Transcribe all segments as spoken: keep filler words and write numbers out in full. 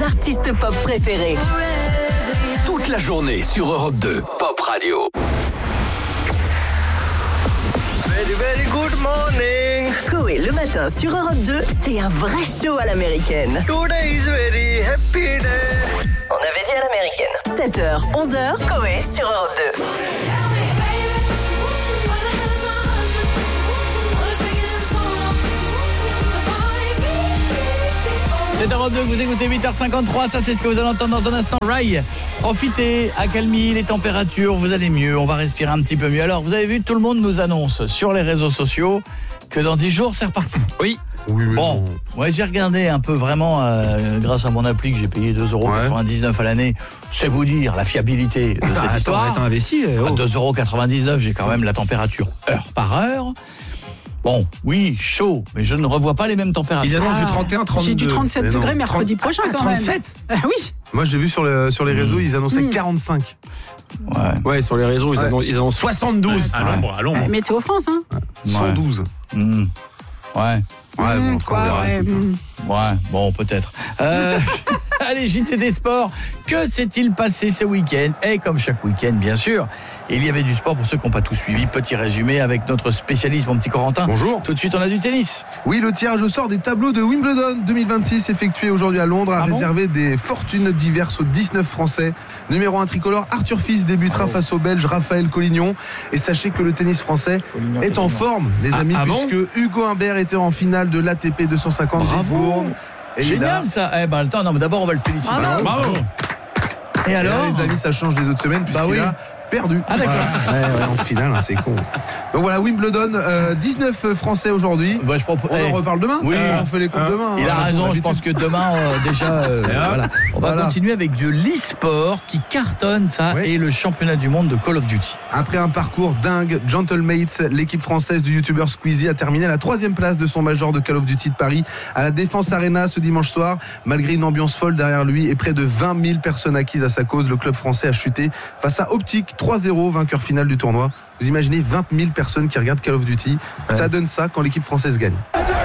artistes pop préférés. Toute la journée sur Europe deux, Pop Radio. Very, very good morning. Coé le matin sur Europe deux, c'est un vrai show à l'américaine. Today is very happy day. On avait dit à l'américaine. sept heures, onze heures, Coé sur Europe deux. C'est Europe deux, vous écoutez huit heures cinquante-trois, ça c'est ce que vous allez entendre dans un instant. Rai, profitez, accalmie les températures, vous allez mieux, on va respirer un petit peu mieux. Alors, vous avez vu, tout le monde nous annonce sur les réseaux sociaux que dans dix jours, c'est reparti. Oui. Oui, oui, bon, moi j'ai regardé un peu vraiment, euh, grâce à mon appli que j'ai payé deux euros quatre-vingt-dix-neuf ouais. à l'année, c'est vous dire la fiabilité de ah, cette histoire. Attends, investi, oh. À deux euros quatre-vingt-dix-neuf, j'ai quand même la température heure par heure. Bon, oui, chaud, mais je ne revois pas les mêmes températures. Ils annoncent du trente et un, trente-deux. J'ai du trente-sept mais degrés non. mercredi prochain quand trente-sept même. Euh, oui. Moi, j'ai vu sur, le, sur les réseaux, mmh. ils annonçaient mmh. quarante-cinq. Ouais. Ouais, sur les réseaux, ils, ouais. annoncent, ils annoncent soixante-douze. À l'ombre, à l'ombre. Euh, Météo France, hein. cent douze. Mmh. Ouais. Ouais, mmh, bon, quoi, on verra, ouais, écoute, mmh. Ouais, bon, peut-être. Euh, allez, J T des sports. Que s'est-il passé ce week-end? Et comme chaque week-end, bien sûr, il y avait du sport pour ceux qui n'ont pas tout suivi. Petit résumé avec notre spécialiste, mon petit Corentin. Bonjour. Tout de suite, on a du tennis. Oui, le tirage au sort des tableaux de Wimbledon deux mille vingt-six effectué aujourd'hui à Londres a ah réservé bon des fortunes diverses aux dix-neuf Français. Numéro un tricolore, Arthur Fils débutera oh. face au Belge Raphaël Collignon. Et sachez que le tennis français Collignon, est en forme, les amis, ah, ah puisque bon Hugo Humbert était en finale de l'A T P deux cent cinquante d'Isbourne. Et génial là, ça. Eh ben attends, non mais d'abord on va le féliciter. Bravo. Bravo. Et et là, alors les amis, ça change des autres semaines puisqu'il Bah oui. a perdu. Ah, d'accord. Voilà. Ouais, ouais, en finale, hein, c'est con. Donc voilà, Wimbledon, euh, dix-neuf Français aujourd'hui. bah, je propose... On eh, en reparle demain. Oui. Euh, on fait les coupes Hein demain. Il a hein, raison, je d'habitude. pense que demain euh, déjà euh, voilà. On va Voilà. continuer avec de l'e-sport qui cartonne ça Oui. et le championnat du monde de Call of Duty. Après un parcours dingue, Gentlemates, l'équipe française du youtubeur Squeezie a terminé à la troisième place de son major de Call of Duty de Paris à la Défense Arena ce dimanche soir. Malgré une ambiance folle derrière lui et près de vingt mille personnes acquises à sa cause, le club français a chuté face à Optic trois zéro, vainqueur final du tournoi. Vous imaginez vingt mille personnes qui regardent Call of Duty. Ouais. Ça donne ça quand l'équipe française gagne.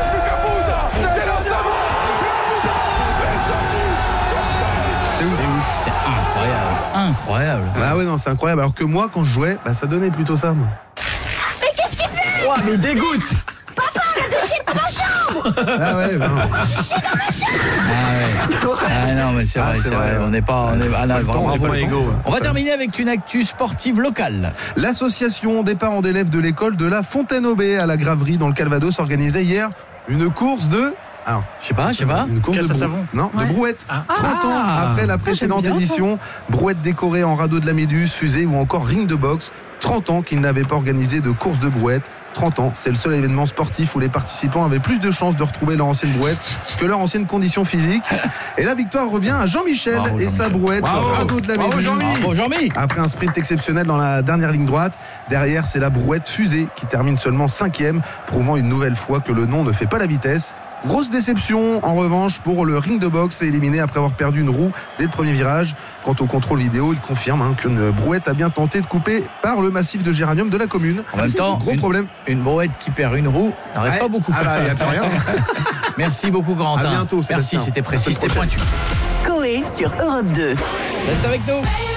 C'est ouf. C'est ouf, c'est incroyable, incroyable. Bah ouais, non, c'est incroyable. Alors que moi, quand je jouais, bah ça donnait plutôt ça. Moi. Mais qu'est-ce qu'il fait? Oh, mais dégoûte. Ah ouais, bah non. Ah ouais. Ah non, mais c'est Ah, vrai, c'est c'est vrai, vrai. ouais. On n'est pas, on est, ah, non, Pas le temps, vraiment, on est pas bravo. le temps. On va terminer avec une actu sportive locale. L'association des parents d'élèves de l'école de la Fontaine-Aubé à la Graverie dans le Calvados organisait hier une course de... Alors, Je sais pas, je sais pas. Une course Casse de à brou- savon. Non, Ouais. de brouette. Ah. trente ans après la précédente j'aime bien édition, brouette décorée en radeau de la Méduse, fusée ou encore ring de boxe. trente ans qu'ils n'avaient pas organisé de course de brouette. trente ans, c'est le seul événement sportif où les participants avaient plus de chances de retrouver leur ancienne brouette que leur ancienne condition physique. Et la victoire revient à Jean-Michel Bravo, et sa Jean-Michel. brouette Bravo. radeau de la Bravo, Méduse. Jean-Mi. Bravo, Jean-Mi. Après un sprint exceptionnel dans la dernière ligne droite, derrière c'est la brouette fusée qui termine seulement cinquième, prouvant une nouvelle fois que le nom ne fait pas la vitesse. Grosse déception en revanche pour le ring de boxe, éliminé après avoir perdu une roue dès le premier virage. Quant au contrôle vidéo, il confirme hein, qu'une brouette a bien tenté de couper par le massif de géranium de la commune. En même temps, Gros une, problème. une brouette qui perd une roue, n'en reste Ouais. pas beaucoup. Ah bah, il n'y a plus rien. Merci beaucoup, Corentin. À bientôt, Merci, Sébastien. c'était précis, À la c'était semaine pointu. Coé sur Europe deux. Reste avec nous.